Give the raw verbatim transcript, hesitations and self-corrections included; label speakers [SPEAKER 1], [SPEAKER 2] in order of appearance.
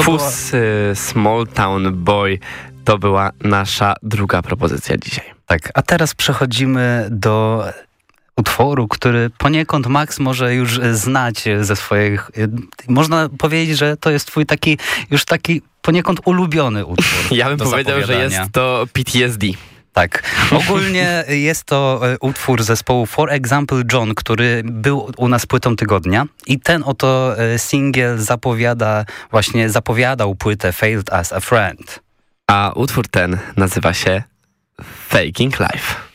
[SPEAKER 1] Fuzz, była... Small Town Boy to była nasza druga propozycja dzisiaj.
[SPEAKER 2] Tak, a teraz przechodzimy do utworu, który poniekąd Max może już znać ze swoich... Można powiedzieć, że to jest twój taki, już taki poniekąd ulubiony utwór.
[SPEAKER 1] Ja bym powiedział, że jest to P T S D.
[SPEAKER 2] Tak. Ogólnie jest to utwór zespołu For Example John, który był u nas płytą tygodnia i ten oto singiel zapowiada, właśnie zapowiadał płytę Failed as a Friend.
[SPEAKER 1] A utwór ten nazywa się Faking Life.